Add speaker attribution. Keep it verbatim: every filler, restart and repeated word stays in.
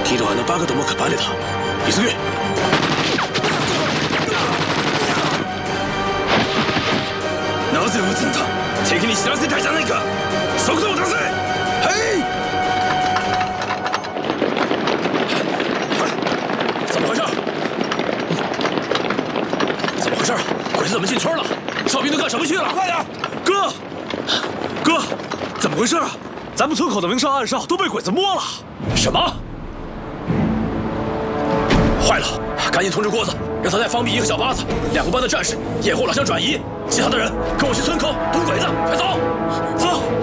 Speaker 1: 听着俺那八个都没可办的他，李思玉。なぜ撃つんだ？敵に知らせたいじゃないか。速度を出せ！嘿！怎么回事？怎么回事？鬼子怎么进村了？哨兵都干什么去了？快点！哥，哥，怎么回事啊？咱们村口的明哨暗哨都被鬼子摸了。什么？坏了！赶紧通知郭子，让他再封闭一个小巴子，两个班的战士掩护老乡转移，其他的人跟我去村口堵鬼子，快走！走！